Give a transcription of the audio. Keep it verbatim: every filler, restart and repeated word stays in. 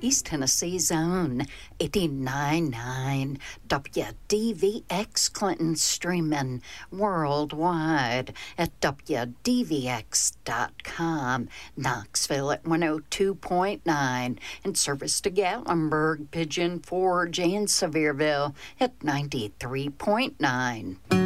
East Tennessee's own eighty-nine point nine W D V X Clinton, streaming worldwide at W D V X dot com. Knoxville at one oh two point nine, and service to Gatlinburg, Pigeon Forge, and Sevierville at ninety-three point nine.